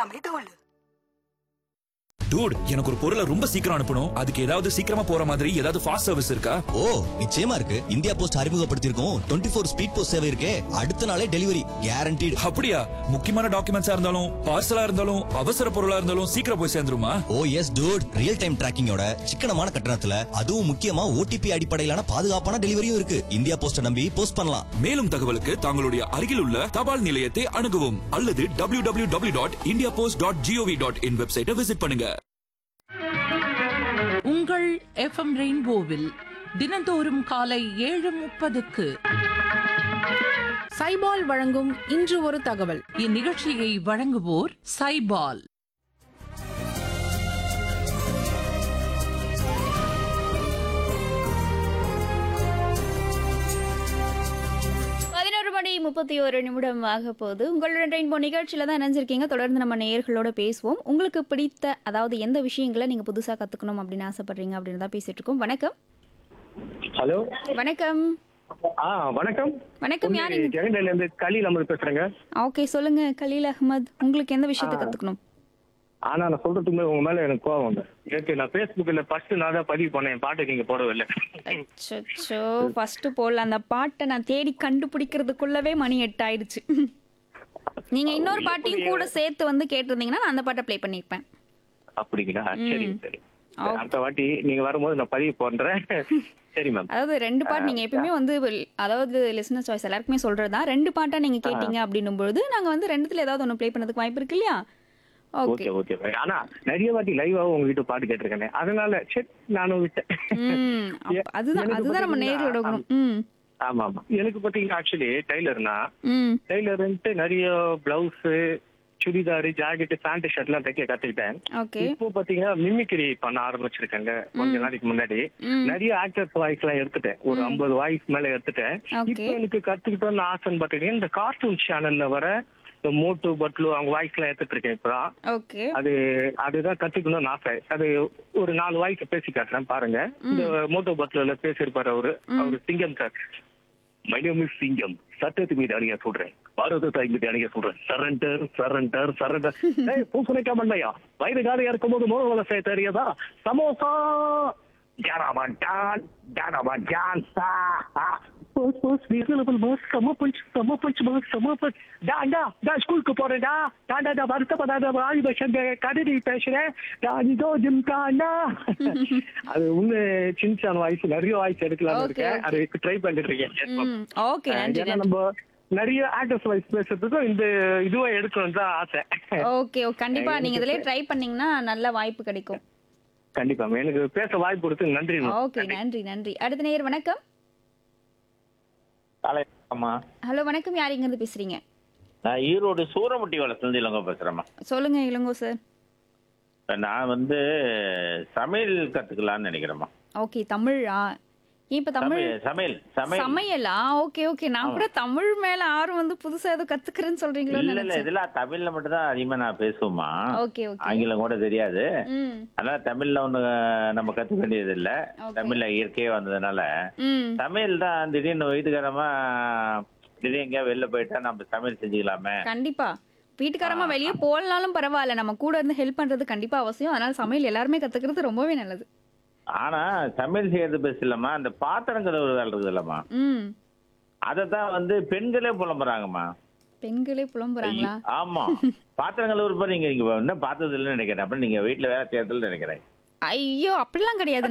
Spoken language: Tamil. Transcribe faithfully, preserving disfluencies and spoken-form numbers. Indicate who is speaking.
Speaker 1: எல்லாமே தோல்.
Speaker 2: டூட், எனக்கு ஒரு பொருளை ரொம்ப சீக்கிரம் அனுப்பணும். அதுக்கு ஏதாவது சீக்கிரமா போற மாதிரி ஏதாவது ஃபாஸ்ட் சர்வீஸ் இருக்கா?
Speaker 3: ஓ, நிச்சயமா இருக்கு. India post அறிமுகப்படுத்தியிருக்கோம் twenty four speed post சேவை இருக்கே. அடுத்த நாளே டெலிவரி கேரண்டீடு.
Speaker 2: அப்படியா? முக்கியமான டாக்குமெண்ட்ஸா இருந்தாலும் பார்சலா இருந்தாலும் அவசர பொருளா இருந்தாலும் சீக்கிரம் போய் சேர்ந்துருமா?
Speaker 3: ஓ எஸ் டூட், ரியல் டைம் டிராக்கிங்கோட சிக்கனமான கட்டணத்துல அதுவும் முக்கியமா ஓடிபி அடிப்படையிலான பாதுகாப்பான டெலிவரியும் இருக்கு. இந்தியா போஸ்ட நம்பி போஸ்ட் பண்ணலாம்.
Speaker 2: மேலும் தகவலுக்கு தங்களுடைய அருகில் உள்ள தபால் நிலையத்தை அணுகவும் அல்லது W W W dot India post dot gov dot in வெப்சைட்டை விசிட் பண்ணுங்க.
Speaker 4: உங்கள் எஃப்எம் ரெயின்போவில் தினந்தோறும் காலை ஏழு முப்பதுக்கு
Speaker 5: சைபால் வழங்கும் இன்று ஒரு தகவல்.
Speaker 4: இந்நிகழ்ச்சியை வழங்குவோர் சைபால்.
Speaker 6: பதினோரு மணி முப்பத்தி ஒரு நிமிடம் ஆக போது. உங்களுடன் ரெயின்போ நிகழ்ச்சியில தான் இணைஞ்சிருக்கீங்க. தொடர்ந்து நம்ம நேயர்களோட பேசுவோம். உங்களுக்கு பிடித்த அதாவது எந்த விஷயங்களை நீங்க புதுசா கத்துக்கணும் அப்படின்னு ஆசைப்படுறீங்க அப்படின்னு தான் பேசிட்டு இருக்கோம். வணக்கம்.
Speaker 7: ஹலோ,
Speaker 6: வணக்கம்.
Speaker 7: ஆ வணக்கம்.
Speaker 6: வணக்கம். யாருங்க?
Speaker 7: ஜெகன்ல இருந்து கலீல் அமர் பேசுறேங்க.
Speaker 6: ஓகே, சொல்லுங்க கலீல் அஹ்மத். உங்களுக்கு எந்த விஷயத்தை கத்துக்கணும்?
Speaker 7: ஆனா நான் சொல்றதுக்கு உங்க மேல எனக்கு கோவம் வந்து எனக்கு நான் பேஸ்புக்ல ஃபர்ஸ்ட் நான் தான் பதிவு பண்ணேன், பாட்டு நீங்க போடவே இல்லை.
Speaker 6: அச்சோ, ஃபர்ஸ்ட் போடல. அந்த பாட்டை நான் தேடி கண்டுபிடிக்கிறதுக்குள்ளவே மணி எட்டு ஆயிடுச்சு. நீங்க இன்னொரு பாட்டையும் கூட சேர்த்து வந்து கேட்டிருந்தீங்கன்னா நான் அந்த பாட்டை ப்ளே பண்ணிருப்பேன்.
Speaker 7: அப்படிங்களா? சரி சரி, அடுத்த வாட்டி நீங்க வரும்போது நான் பதிவு பண்றேன். சரி மேம்.
Speaker 6: அதாவது ரெண்டு பாட்டு நீங்க எப்பயுமே வந்து அதாவது லிசனர் சாய்ஸ் எல்லாருக்குமே சொல்றதா, ரெண்டு பாட்டா நீங்க கேட்டீங்க அப்படின்னும் பொழுது நாங்க வந்து ரெண்டுத்துல ஏதாவது ஒண்ணு ப்ளே பண்ணதுக்கு வாய்ப்பு இருக்கு இல்லையா?
Speaker 7: Okay okay. ஆனா நிறைய வாட்டி லைவா உங்ககிட்ட பாட்டு கேட்டிருக்கேன், அதனால சரி நானும் விட்டேன்.
Speaker 6: அதுதான் அதுதான் நம்ம நேரில் எடுக்கணும்.
Speaker 7: ஆமா ஆமா. எனக்கு பாத்தீங்கன்னா ஆக்சுவலி டெய்லர்னா டெய்லர்ன்ட்டு நிறைய blouse, churidar, jacket, pant, shirt எல்லாம் தைக்க கத்துக்கிட்டேன். இப்போ பாத்தீங்கன்னா மிமிக்ரி பண்ண ஆரம்பிச்சிருக்காங்க. கொஞ்ச நாளைக்கு முன்னாடி நிறைய ஆக்டர்ஸ் வாய்ஸ் எல்லாம் எடுத்துட்டேன். ஒரு ஐம்பது வாய்ஸ் மேல எடுத்துட்டேன். இப்போ எனக்கு கத்துக்கிட்டோம்னு ஆசைன்னு பாத்தீங்கன்னா இந்த கார்ட்டூன் சேனல்ல வர மோட்டு பட்லு அவங்க வாய்ஸ் எல்லாம் எடுத்துட்டு இருக்கேன். இப்பதான் அது அதுதான் கத்துக்கணும்னு ஆசை. அது ஒரு நாலு வாய்ஸ் பேசி காட்டுறேன் பாருங்க. இந்த மோட்டோ பட்லுல பேசியிருப்பாரு அவரு அவரு சிங்கம் சார். மை நேம் இஸ் சிங்கம். சட்டத்து மீது அணிய சொல்றேன், பாரத தாய் மீது அணிய சொல்றேன். Surrender surrender surrender. பூசணிக்கா மண்டையா வயது காலையா இருக்கும் போது மோத வளசை தெரியாதா? சமோசா ஜானாபான் ஜான் ஜானாபான் ஜான் சா போஸ் போஸ் ரீசனபிள் போஸ் சம பஞ்ச் சம பஞ்ச் போஸ் சம பஞ்ச் டாண்டா டா ஸ்கூலுக்கு போறேன்டா டாண்டா டா வருத்தப்படாத வாய் பசங்க கடைடி பேசுறேன் டாடிதோ ஜிம்காண்டா. அது உங்க சின்சான் வாய்ஸ் நிறைய வாய்ஸ் எடுக்கலாம்னு இருக்கேன். அது ட்ரை பண்ணிட்டு இருக்கேன்.
Speaker 6: ஓகே,
Speaker 7: ஏன்னா நம்ம நிறைய ஆக்டர்ஸ் வாய்ஸ் பேசுறதுக்கும் இந்த இதுவா எடுக்கணும் தான் ஆசை.
Speaker 6: ஓகே, கண்டிப்பா நீங்க இதுலயே ட்ரை பண்ணீங்கன்னா நல்ல வாய்ப்பு கிடைக்கும்.
Speaker 7: கண்டிப்பா எனக்கு பேச வாய்ப்பு கொடுத்து நன்றி.
Speaker 6: ஓகே, நன்றி நன்றி. அடுத்த நேயர் வணக்கம். ஹலோ வணக்கம். யார் இங்க இருந்து பேசுறீங்க?
Speaker 8: நான் ஈரோடு சூரமுட்டி வளத்துல இளங்கோ பேசுறேம்மா.
Speaker 6: சொல்லுங்க இளங்கோ சார்.
Speaker 8: நான் வந்து சமையல் கத்துக்கலாம்னு நினைக்கிறேம்மா.
Speaker 6: ஓகே, தமிழா? இப்ப தமிழ்
Speaker 8: சமையல்
Speaker 6: சமையலா? Okay okay. நான் கூட தமிழ் மேல ஆர்வம் வந்து புதுசா ஏதோ கத்துக்கிறேன்னு சொல்றீங்களோ?
Speaker 8: இல்ல இல்ல, இதெல்லாம் தமிழ்ல மட்டும் தான் அதிகமா நான் பேசுவோமா.
Speaker 6: Okay okay.
Speaker 8: ஆங்கிலம் கூட தெரியாது. அதனால தமிழ்ல ஒண்ணு நம்ம கத்துக்க வேண்டியது இல்ல. தமிழ்ல இயற்கையே வந்ததுனால சமையல் தான். திடீர்னு வீட்டுக்காரமா திடீர்னு எங்கேயா வெளில போயிட்டா நம்ம சமையல் செஞ்சுக்கலாமே.
Speaker 6: கண்டிப்பா வீட்டுக்காரமா வெளியே போகலனாலும் பரவாயில்ல, நம்ம கூட இருந்து ஹெல்ப் பண்றது கண்டிப்பா அவசியம். அதனால சமையல் எல்லாருமே கத்துக்கிறது ரொம்பவே நல்லது.
Speaker 8: ஆனா சமையல் செய்யறது பெஸ்ட் இல்லம்மா. அந்த பாத்திரம் கழுவுற வேலை இருக்குது இல்லம்மா, அதத்தான் வந்து பெண்களே புலம்புறாங்கம்மா.
Speaker 6: பெண்களே புலம்புறாங்களா?
Speaker 8: ஆமா. பாத்திரம் கழுவுற நீங்க நீங்க என்ன பார்த்தது இல்லைன்னு நினைக்கிறேன். அப்ப நீங்க வீட்டுல வேலை செய்யறதுல நினைக்கிறேன்.
Speaker 6: ஐயோ, அப்படிலாம் கிடையாது.